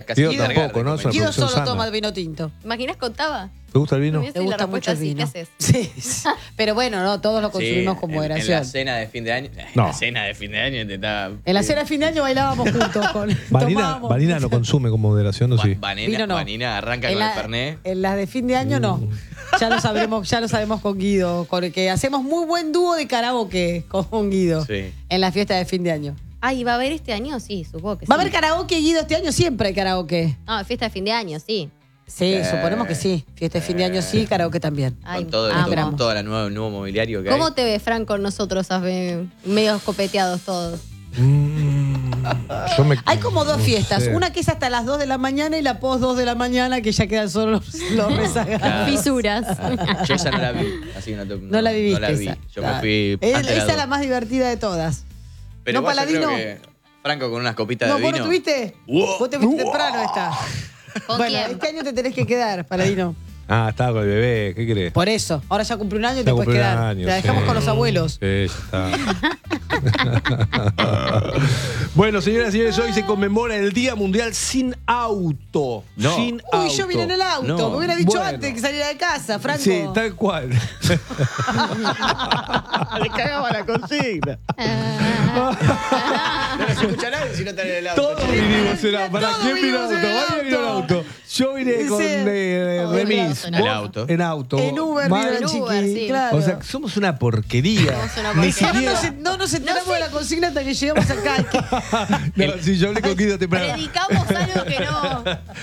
casi Yo Guido tampoco, ¿no? Es una Guido producción solo sana. toma vino tinto. ¿Imaginas contaba? ¿Te gusta el vino? Sí, Te la gusta respuesta mucho el sí, vino. ¿qué haces? Sí, sí. Pero bueno, no, todos lo consumimos Sí, con en la moderación. cena de fin de año. No. En la cena de fin de año te está. En la cena de fin de año bailábamos juntos. Tomábamos. Vanina no consume con moderación, ¿no? Sí. Vino no. Vanina arranca En con el la, Fernet. en las de fin de año no. Ya lo sabemos con Guido, porque hacemos muy buen dúo de karaoke con Guido Sí. en la fiesta de fin de año. Ah, ¿y va a haber este año? Sí, supongo que sí. ¿Va a haber karaoke, Guido, este año? Siempre hay karaoke. No, fiesta de fin de año, sí. Sí, suponemos que sí. Fiesta de fin de año sí, karaoke también. Ay, Con todo, amo. con todo el nuevo mobiliario que ¿Cómo hay. te ves, Fran, con nosotros, medio escopeteados todos? Yo me- Hay como dos no fiestas. sé. Una que es hasta las 2 de la mañana y la post 2 de la mañana, que ya quedan solo los rezagados. Claro. Fisuras. Yo esa no la vi, así que No la viviste. No la vi. esa. Yo me fui. Esa antes de es las la dos. más divertida de todas. Pero ¿No, igual yo Paladino? creo que Franco con unas copitas No, de vos vino. no tuviste. Wow. Vos te fuiste temprano esta. ¿Con Bueno, quién? este año te tenés que quedar, Paladino. Ah, estaba con el bebé, ¿qué querés? Por eso. Ahora ya cumple un año y te Ya puedes cumplió un quedar. año, Te la dejamos sí. con los abuelos. Sí, ya está. Bueno, señoras y señores, hoy se conmemora el Día Mundial sin auto. No. Sin Uy, auto. yo vine en el auto. No. Me hubiera dicho Bueno. antes que saliera de casa, Franco. Sí, tal cual. Le cagaba la consigna. No nos escucha nadie si no está en el auto. Todos vinimos en auto. ¿Para Todos quién vino vinimos en en el auto? Vaya vino en auto. auto. Yo vine con Remis. En el Vos auto. En auto. En Uber, Mar- vino el en Uber, chiqui, sí. claro. O sea, somos una porquería. Somos una Ni porquería. siquiera. No nos enteramos de la consigna hasta que llegamos acá. No, si yo hablé con Guido temprano. Predicamos algo que no.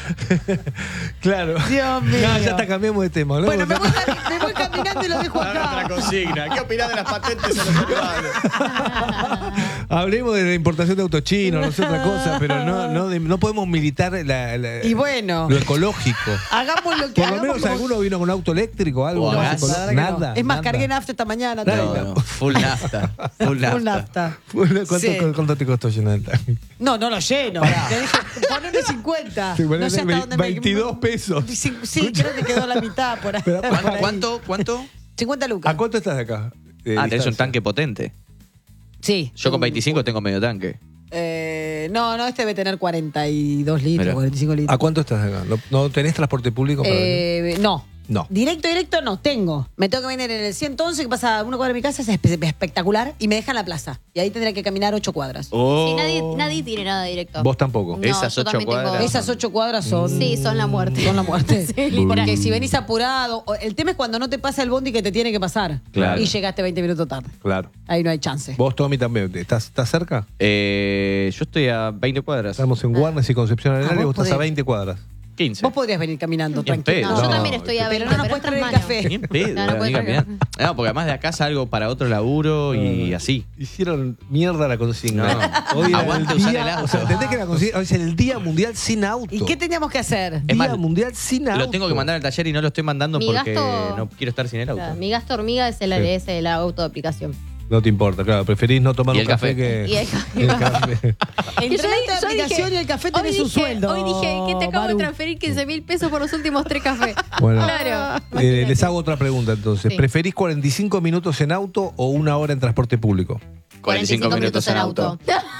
Claro. Dios mío. No, ya está, cambiamos de tema. ¿no? Bueno, me voy caminando y lo dejo Ahora otra acá. consigna. ¿Qué opinás de las patentes a los privados? Hablemos de la importación de autos chinos, no sé otra cosa, pero no podemos militar Y bueno. lo ecológico. Hagamos lo que Por lo hagamos. menos como- alguno vino con auto eléctrico, algo. O a más gas. La ecológico. verdad que no. Nada. Es más, nada. cargué nafta esta mañana. Nada. todavía. No, full nafta. Full nafta. Un nafta. ¿Cuánto, Sí. cuánto te costó llenar el tanque? No, no lo lleno. Te dije, poneme 50. Sí, no ponele sé hasta dónde me- 22 pesos. Sí, creo que quedó la mitad por ahí. Pero, por ahí. ¿Cuánto? 50 lucas. ¿A cuánto estás de acá? De Tenés un distancia? tanque potente. Sí. Yo con 25 tengo medio tanque. No, este debe tener 42 litros, Mira. 45 litros. ¿A cuánto estás de acá? ¿No tenés transporte público para venir? No. No. Directo no tengo. Me tengo que venir en el 111 que pasa a una cuadra de mi casa, es espectacular, y me deja en la plaza. Y ahí tendría que caminar 8 cuadras. Sí, nadie tiene nada directo. Vos tampoco. No, Esas yo 8 también tengo- cuadras. Esas 8 cuadras son. Sí, son la muerte. Son la muerte. Sí. Porque si venís apurado, el tema es cuando no te pasa el bondi que te tiene que pasar. Claro. Y llegaste 20 minutos tarde. Claro. Ahí no hay chance. Vos, Tommy, también. ¿Estás cerca? Yo estoy a 20 cuadras. Estamos en Warnes y Concepción Arenal y vos vos estás a podés. 20 cuadras. 15. Vos podrías venir caminando Ni en tranquilo. pedo. No, yo No, también estoy a 20, pero no nos puedes es traer el malo. café. Ni en pedo. No, no puede amiga, traer. mirá. No, porque además de acá salgo para otro laburo y así. Hicieron mierda la consigna. No. Hoy era Aguante el usar día, el auto. O sea, ¿entendés que la consigna hoy es el Día Mundial sin auto? ¿Y qué teníamos que hacer? Es Día más, Mundial sin auto. Lo tengo que mandar al taller y no lo estoy mandando Mi porque gasto- no quiero estar sin el auto. Claro, mi gasto hormiga es el auto de aplicación. No te importa, claro. Preferís no tomar Y un el café, café. que... Y el café. el café. Entre Yo la dije- aplicación y el café tenés hoy un dije- sueldo. Hoy dije que te acabo Maru. de transferir 15.000 pesos por los últimos 3 cafés. Bueno, Claro. les hago otra pregunta entonces. Sí. ¿Preferís 45 minutos en auto o 1 hora en transporte público? 45 minutos en auto.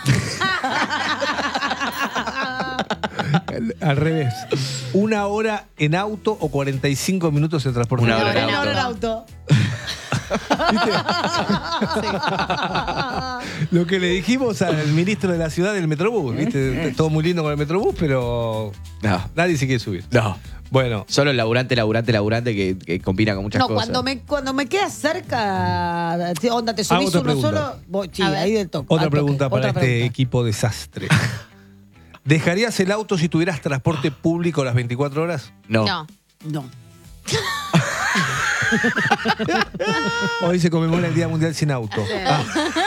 Al revés. 1 hora en auto o 45 minutos en transporte Una público. hora en Una hora en auto. auto. Lo que le dijimos al ministro de la ciudad del Metrobús, ¿viste? Todo muy lindo con el Metrobús, pero No. nadie se quiere subir. No. Bueno, Solo el laburante que combina con muchas No, cosas. cuando me quedas cerca, onda, te Hago subís otra uno pregunta. solo. Sí, A ver. ahí del toque. otra al toque. pregunta para Otra este pregunta. equipo desastre. ¿Dejarías el auto si tuvieras transporte público las 24 horas? No. No. No. Hoy se conmemora el Día Mundial sin auto. Ah.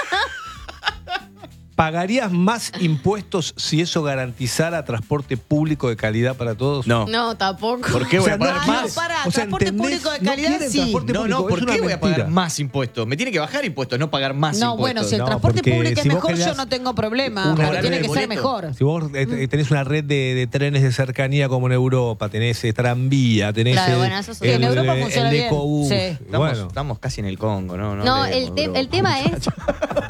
¿Pagarías más impuestos si eso garantizara transporte público de calidad para todos? No. No, tampoco. ¿Por qué voy a no pagar quieren- más? Pará, o sea, transporte ¿entendés? público de No calidad, quieren sí. transporte No, público, no, es ¿por una qué voy a pagar mentira. más impuestos? Me tiene que bajar impuestos, no pagar más No, impuestos. bueno, si el No, transporte porque público es si vos mejor, yo generás no tengo problema. una Pero red tiene de que ser boleto. mejor. Si vos tenés una red de trenes de cercanía como en Europa, tenés tranvía, tenés Claro, bueno, eso es otra En Europa funciona el bien. Ecobús. Sí. Estamos, Bueno, estamos casi en el Congo, ¿no? No, hablemos, el bro. tema es que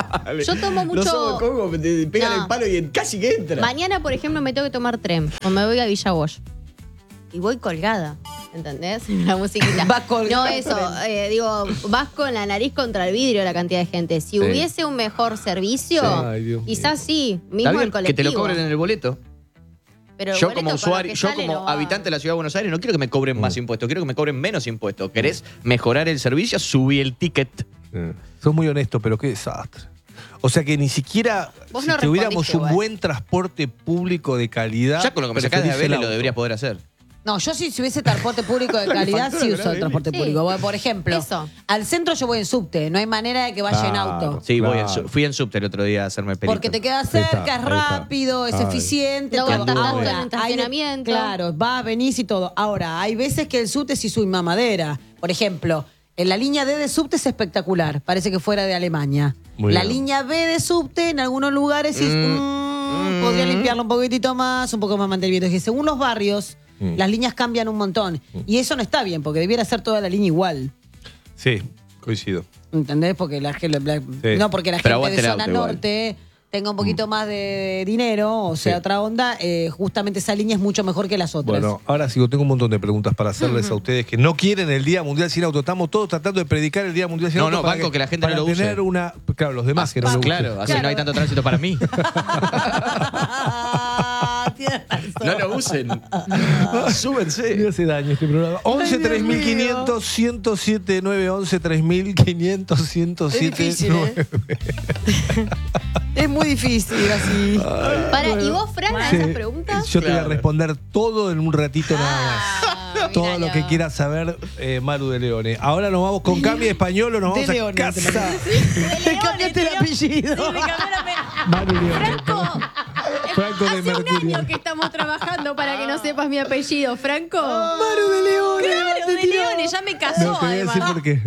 Yo tomo mucho. Los ojos como te pegan No. el palo y casi que entra. Mañana, por ejemplo, me tengo que tomar tren o me voy a Villa Bosch. Y voy colgada, ¿entendés? La musiquita. Vas colgada No al eso, tren. digo, vas con la nariz contra el vidrio la cantidad de gente. Si hubiese un mejor servicio, Sí. Ay, Dios quizás sí, Está mismo bien, el colectivo. que te lo cobren en el boleto. Pero el Yo boleto como con lo usuario, que yo sale como no va. habitante de la ciudad de Buenos Aires no quiero que me cobren más impuestos, quiero que me cobren menos impuestos. ¿Querés mejorar el servicio? Subí el ticket. Sos muy honesto, pero qué desastre. O sea que ni siquiera Vos si no tuviéramos respondiste un igual. buen transporte público de calidad. Ya con lo que me sacás de preferís el Abel lo auto. debería poder hacer. No, yo si hubiese transporte público de calidad, sí uso el transporte Sí. público. Voy, por ejemplo, Eso. al centro yo voy en subte. No hay manera de que vaya en Claro. auto. Sí, Claro. fui en subte el otro día a hacerme perito. Porque te queda Ahí cerca, está, es ahí está. rápido, es Ay. eficiente. No todo. gastas tanto Ahora, en el estacionamiento. claro, vas, venís y todo. Ahora, hay veces que el subte sí sube mamadera. Por ejemplo, en la línea D de subte es espectacular. Parece que fuera de Alemania. Muy La bien. línea B de subte, en algunos lugares, podría limpiarlo un poquitito más, un poco más mantenimiento. Es que según los barrios, las líneas cambian un montón. Y eso no está bien, porque debiera ser toda la línea igual. Sí, coincido. ¿Entendés? Porque no porque la Pero gente aguante de el zona auto igual. norte tenga un poquito más de dinero, o sea, Sí. otra onda, justamente esa línea es mucho mejor que las otras. Bueno, ahora sí, tengo un montón de preguntas para hacerles a ustedes que no quieren el Día Mundial Sin Auto. Estamos todos tratando de predicar el Día Mundial Sin No, Auto. no, para banco que la gente para no lo use. tener una. Claro, los demás que no lo usen. Claro, así no hay tanto tránsito para mí. Tienes razón. No lo usen. Me Súbense. hace daño este programa. 11 Dios 3500 107 9 11 3500 107 Es difícil, 9. Es muy difícil así. Para, ¿y vos, Fran, a Sí, esas preguntas? Yo te voy a Claro. responder todo en un ratito nada más. Ah, Todo lo míralo. que quiera saber Maru de Leone. Ahora nos vamos con Cami Español o nos De vamos Leone, a te casa. Te cambiaste el apellido. Sí, me cambió la pena. Maru Leone. Franco, Franco de hace un Mercurio. año que estamos trabajando para que no sepas mi apellido, Franco. Maru de Leone. Claro, te de tiró. Leone, ya me casó, No, te voy a decir además. por qué.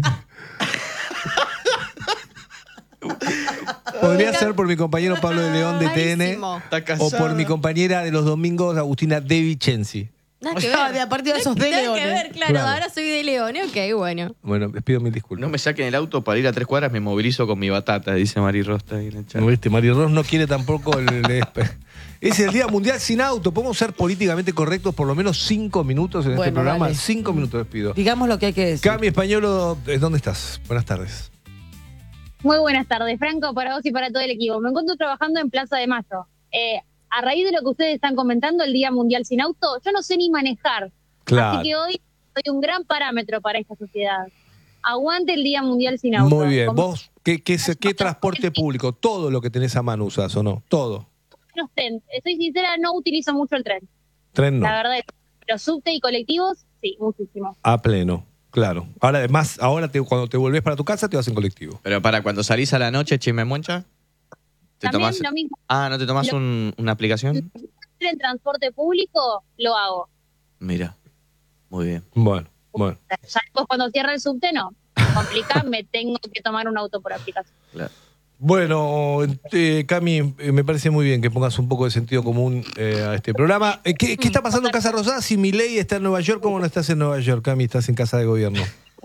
Podría ser por mi compañero Pablo de León de Malísimo. TN Está casada. o por mi compañera de los domingos, Agustina De Vicenzi. Nada que Ah, ver. de a partir de esos de Nada que Leone. ver, claro, Claro. ahora soy de Leone, ok, bueno. Bueno, les pido mil disculpas. No me saquen el auto para ir a 3 cuadras, me movilizo con mi batata, dice Mari Rosta ahí en el chat. ¿No viste? Mario Ross no quiere tampoco Es el Día Mundial Sin Auto. Podemos ser políticamente correctos por lo menos 5 minutos en este Bueno, programa. dale. 5 minutos les pido. Digamos lo que hay que decir. Cami Español, ¿dónde estás? Buenas tardes. Muy buenas tardes, Franco, para vos y para todo el equipo. Me encuentro trabajando en Plaza de Mayo. A raíz de lo que ustedes están comentando, el Día Mundial Sin Auto, yo no sé ni manejar. Claro. Así que hoy soy un gran parámetro para esta sociedad. Aguante el Día Mundial Sin Auto. Muy bien. Como ¿Vos qué transporte público? Todo lo que tenés a mano usás o no? Todo. menos tren. Soy sincera, no utilizo mucho el tren. Tren no. La verdad, los subte y colectivos, sí, muchísimo. A pleno. Claro. Ahora, además, cuando te volvés para tu casa, te vas en colectivo. Pero para cuando salís a la noche, Chime Moncha, ¿te También tomás? lo mismo. Ah, ¿no te tomás una aplicación? En transporte público, lo hago. Mira, muy bien. Bueno. Ya después cuando cierra el subte, no. Complica, me tengo que tomar un auto por aplicación. Claro. Bueno, Cami, me parece muy bien que pongas un poco de sentido común a este programa. ¿Qué está pasando en Casa Rosada? Si Milei está en Nueva York, ¿cómo no estás en Nueva York, Cami? Estás en Casa de Gobierno.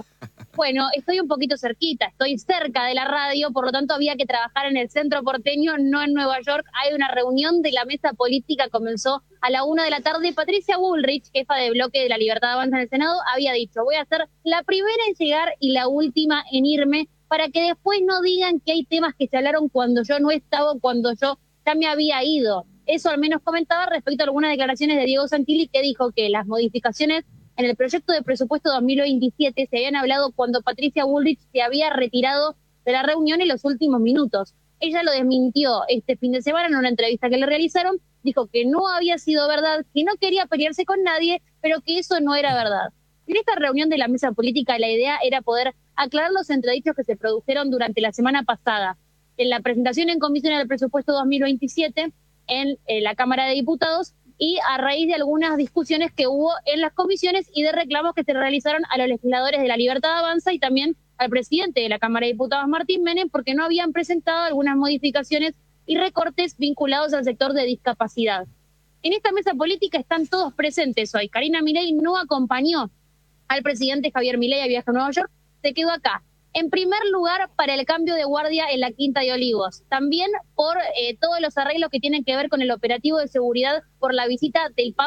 Bueno, estoy un poquito cerquita, estoy cerca de la radio, por lo tanto había que trabajar en el centro porteño, no en Nueva York. Hay una reunión de la mesa política, comenzó a la 1 de la tarde. Patricia Bullrich, jefa de bloque de la Libertad Avanza en el Senado, había dicho: voy a ser la primera en llegar y la última en irme, para que después no digan que hay temas que se hablaron cuando yo no estaba, cuando yo ya me había ido. Eso al menos comentaba respecto a algunas declaraciones de Diego Santilli, que dijo que las modificaciones en el proyecto de presupuesto 2027 se habían hablado cuando Patricia Bullrich se había retirado de la reunión en los últimos minutos. Ella lo desmintió este fin de semana en una entrevista que le realizaron, dijo que no había sido verdad, que no quería pelearse con nadie, pero que eso no era verdad. En esta reunión de la mesa política la idea era poder aclarar los entredichos que se produjeron durante la semana pasada en la presentación en comisión del presupuesto 2027 en la Cámara de Diputados, y a raíz de algunas discusiones que hubo en las comisiones y de reclamos que se realizaron a los legisladores de la Libertad Avanza y también al presidente de la Cámara de Diputados, Martín Menem, porque no habían presentado algunas modificaciones y recortes vinculados al sector de discapacidad. En esta mesa política están todos presentes hoy. Karina Milei no acompañó al presidente Javier Milei a viaje a Nueva York, se quedó acá, En primer lugar, para el cambio de guardia en la Quinta de Olivos. También por todos los arreglos que tienen que ver con el operativo de seguridad por la visita del Papa